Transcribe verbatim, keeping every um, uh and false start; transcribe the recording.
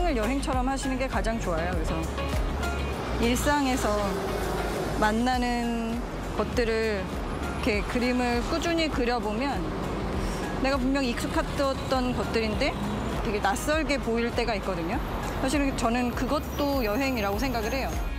일상을 여행처럼 하시는 게 가장 좋아요. 그래서 일상에서 만나는 것들을 이렇게 그림을 꾸준히 그려보면 내가 분명 익숙했던 것들인데 되게 낯설게 보일 때가 있거든요. 사실은 저는 그것도 여행이라고 생각을 해요.